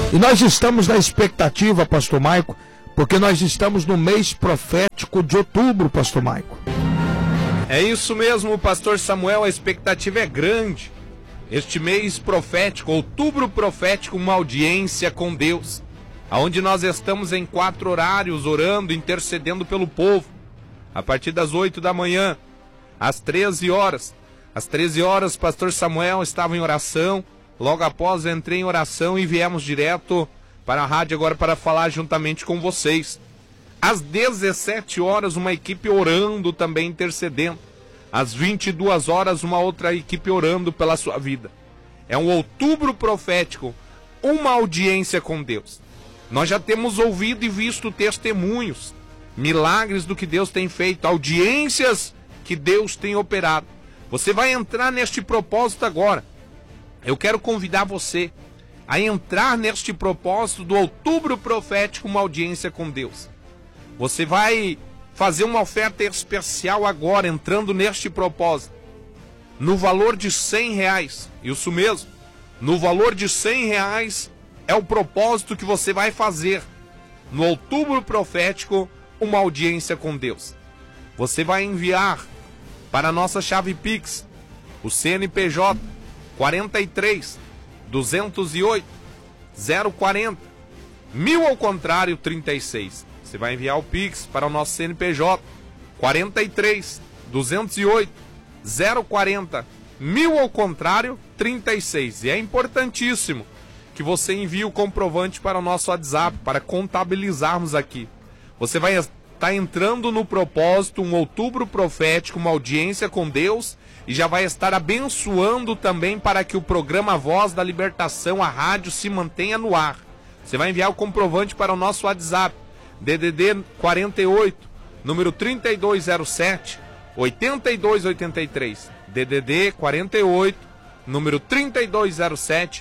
E nós estamos na expectativa, pastor Maico, porque nós estamos no mês profético de outubro, pastor Maico. É isso mesmo, pastor Samuel, a expectativa é grande. Este mês profético, outubro profético, uma audiência com Deus, onde nós estamos em 4 horários orando, intercedendo pelo povo. A partir das 8 da manhã, às 13 horas. Às 13 horas, pastor Samuel estava em oração. Logo após, entrei em oração e viemos direto para a rádio agora para falar juntamente com vocês. Às 17 horas, uma equipe orando, também intercedendo. Às 22 horas, uma outra equipe orando pela sua vida. É um outubro profético, uma audiência com Deus. Nós já temos ouvido e visto testemunhos, milagres do que Deus tem feito, audiências que Deus tem operado. Você vai entrar neste propósito agora. Eu quero convidar você a entrar neste propósito do outubro profético, uma audiência com Deus. Você vai fazer uma oferta especial agora, entrando neste propósito, no valor de R$100, isso mesmo, no valor de R$100 é o propósito que você vai fazer no outubro profético, uma audiência com Deus. Você vai enviar para a nossa chave Pix, o CNPJ 43 208 040 1000 ao contrário 36. Você vai enviar o Pix para o nosso CNPJ 43 208 040 1000 ao contrário 36. E é importantíssimo que você envie o comprovante para o nosso WhatsApp, para contabilizarmos aqui. Você vai estar entrando no propósito, um outubro profético, uma audiência com Deus, e já vai estar abençoando também para que o programa Voz da Libertação, a rádio, se mantenha no ar. Você vai enviar o comprovante para o nosso WhatsApp, DDD 48, número 3207 8283. DDD 48, número 3207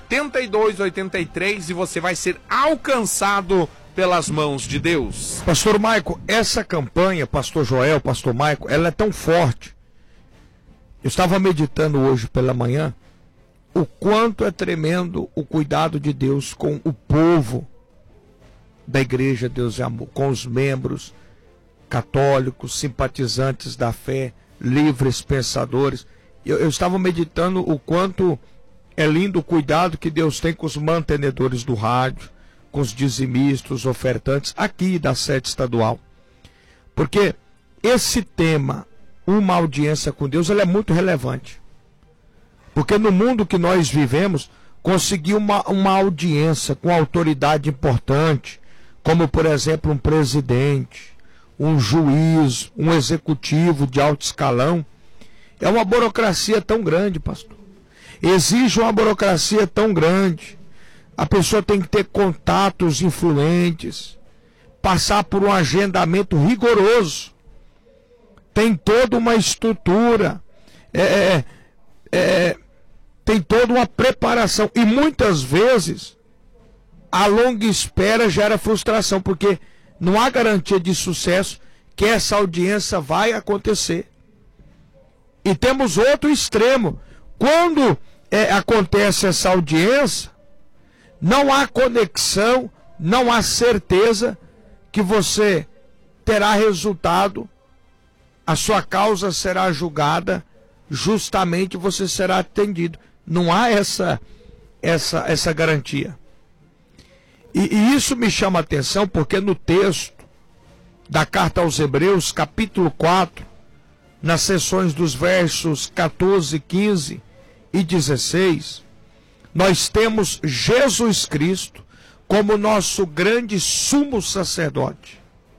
8283, e você vai ser alcançado pelas mãos de Deus. Pastor Maico, essa campanha, pastor Joel, pastor Maico, ela é tão forte. Eu estava meditando hoje pela manhã o quanto é tremendo o cuidado de Deus com o povo da Igreja Deus e Amor, com os membros católicos, simpatizantes da fé, livres pensadores. Eu estava meditando o quanto é lindo o cuidado que Deus tem com os mantenedores do rádio, com os dizimistas, os ofertantes aqui da sede estadual. Porque esse tema, uma audiência com Deus, ele é muito relevante. Porque no mundo que nós vivemos, conseguir uma audiência com autoridade importante, como por exemplo um presidente, um juiz, um executivo de alto escalão, é uma burocracia tão grande, pastor. Exige uma burocracia tão grande. A pessoa tem que ter contatos influentes, passar por um agendamento rigoroso, tem toda uma estrutura, tem toda uma preparação, e muitas vezes a longa espera gera frustração, porque não há garantia de sucesso que essa audiência vai acontecer. E temos outro extremo, quando acontece essa audiência, não há conexão, não há certeza que você terá resultado, a sua causa será julgada, justamente você será atendido. Não há essa garantia. E isso me chama a atenção porque no texto da carta aos Hebreus, capítulo 4, nas seções dos versos 14, 15 e 16, nós temos Jesus Cristo como nosso grande sumo sacerdote.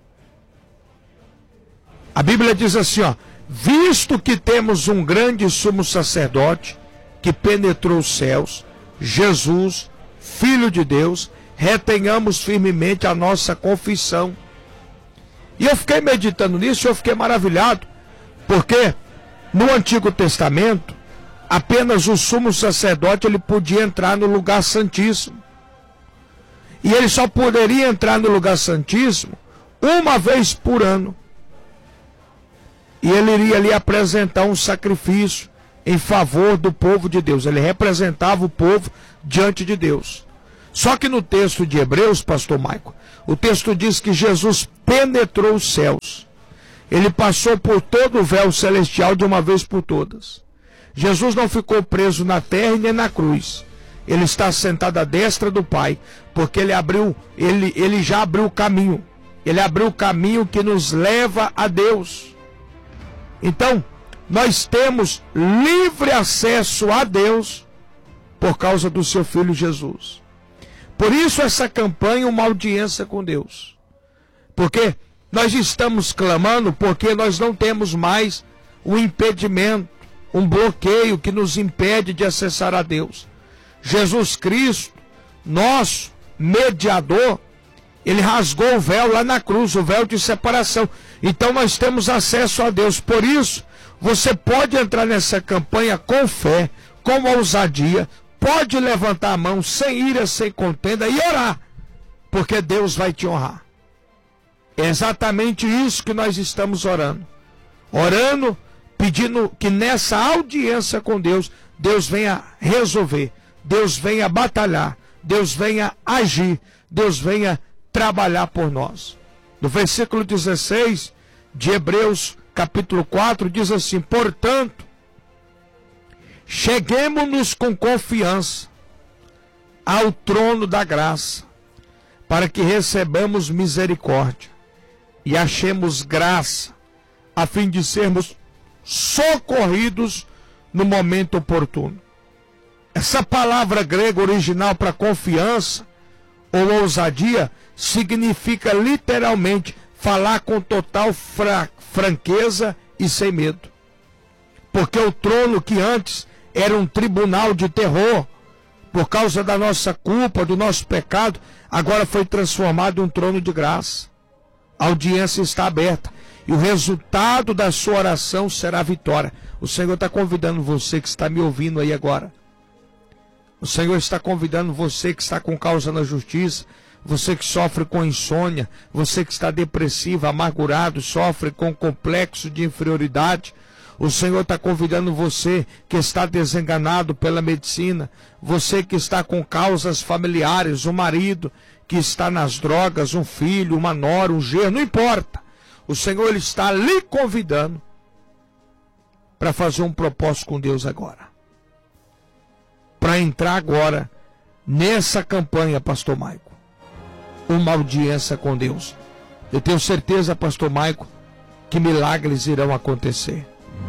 A Bíblia diz assim, ó: visto que temos um grande sumo sacerdote que penetrou os céus, Jesus, Filho de Deus, retenhamos firmemente a nossa confissão. E eu fiquei meditando nisso e eu fiquei maravilhado, porque no Antigo Testamento, apenas o sumo sacerdote ele podia entrar no lugar santíssimo. E ele só poderia entrar no lugar santíssimo uma vez por ano. E ele iria ali apresentar um sacrifício em favor do povo de Deus. Ele representava o povo diante de Deus. Só que no texto de Hebreus, pastor Maico, o texto diz que Jesus penetrou os céus. Ele passou por todo o véu celestial de uma vez por todas. Jesus não ficou preso na terra nem na cruz. Ele está sentado à destra do Pai, porque ele já abriu o caminho. Ele abriu o caminho que nos leva a Deus. Então, nós temos livre acesso a Deus por causa do seu Filho Jesus. Por isso essa campanha, uma audiência com Deus. Porque nós estamos clamando porque nós não temos mais um impedimento, um bloqueio que nos impede de acessar a Deus. Jesus Cristo, nosso mediador, ele rasgou o véu lá na cruz, o véu de separação. Então nós temos acesso a Deus. Por isso, você pode entrar nessa campanha com fé, com ousadia, pode levantar a mão sem ira, sem contenda e orar, porque Deus vai te honrar. É exatamente isso que nós estamos orando. Orando, pedindo que nessa audiência com Deus, Deus venha resolver, Deus venha batalhar, Deus venha agir, Deus venha trabalhar por nós. No versículo 16 de Hebreus, capítulo 4, diz assim: portanto, cheguemo-nos com confiança ao trono da graça, para que recebamos misericórdia e achemos graça, a fim de sermos socorridos no momento oportuno. Essa palavra grega original para confiança ou ousadia significa literalmente falar com total franqueza e sem medo. Porque o trono que antes era um tribunal de terror, por causa da nossa culpa, do nosso pecado, agora foi transformado em um trono de graça. A audiência está aberta e o resultado da sua oração será vitória. O Senhor está convidando você que está me ouvindo aí agora. O Senhor está convidando você que está com causa na justiça, você que sofre com insônia, você que está depressivo, amargurado, sofre com complexo de inferioridade. O Senhor está convidando você que está desenganado pela medicina, você que está com causas familiares, um marido que está nas drogas, um filho, uma nora, um genro, não importa. O Senhor ele está lhe convidando para fazer um propósito com Deus agora. Para entrar agora nessa campanha, pastor Maico, uma audiência com Deus. Eu tenho certeza, pastor Maico, que milagres irão acontecer.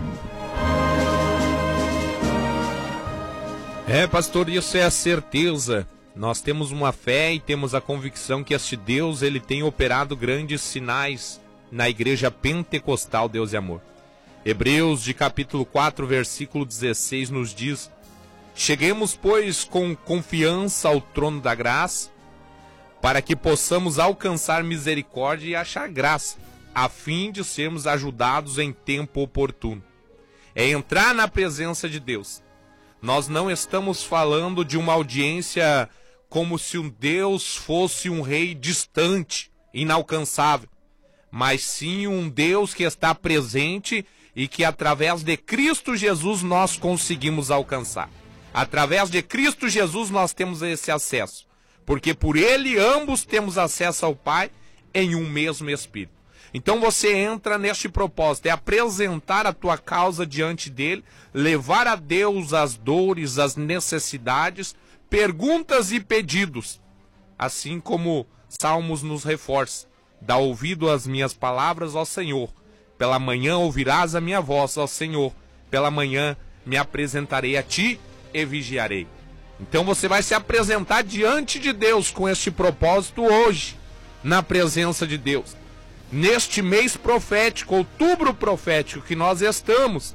Pastor, isso é a certeza. Nós temos uma fé e temos a convicção que este Deus, ele tem operado grandes sinais na igreja pentecostal Deus e Amor. Hebreus, de capítulo 4, versículo 16, nos diz: cheguemos, pois, com confiança ao trono da graça, para que possamos alcançar misericórdia e achar graça, a fim de sermos ajudados em tempo oportuno. É entrar na presença de Deus. Nós não estamos falando de uma audiência como se um Deus fosse um rei distante, inalcançável, mas sim um Deus que está presente e que através de Cristo Jesus nós conseguimos alcançar. Através de Cristo Jesus nós temos esse acesso, porque por Ele ambos temos acesso ao Pai em um mesmo Espírito. Então você entra neste propósito, é apresentar a tua causa diante dele, levar a Deus as dores, as necessidades, perguntas e pedidos. Assim como Salmos nos reforça: dá ouvido às minhas palavras, ó Senhor. Pela manhã ouvirás a minha voz, ó Senhor. Pela manhã me apresentarei a ti e vigiarei. Então você vai se apresentar diante de Deus com este propósito hoje, na presença de Deus. Neste mês profético, outubro profético que nós estamos,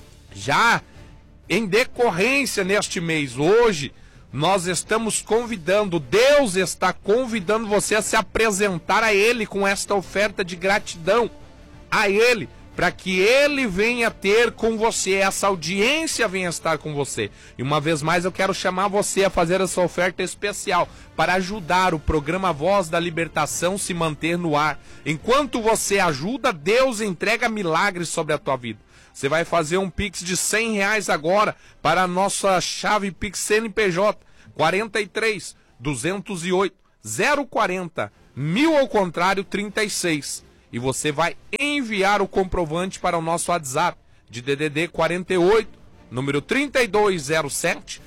já em decorrência neste mês, hoje, nós estamos convidando, Deus está convidando você a se apresentar a Ele com esta oferta de gratidão a Ele, para que Ele venha ter com você, essa audiência venha estar com você. E uma vez mais eu quero chamar você a fazer essa oferta especial para ajudar o programa Voz da Libertação se manter no ar. Enquanto você ajuda, Deus entrega milagres sobre a tua vida. Você vai fazer um Pix de R$100 agora para a nossa chave Pix CNPJ 43 208 040 1000 ao contrário 36. E você vai enviar o comprovante para o nosso WhatsApp de DDD 48, número 3207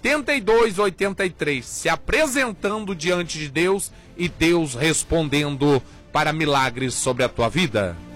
8283, se apresentando diante de Deus e Deus respondendo para milagres sobre a tua vida.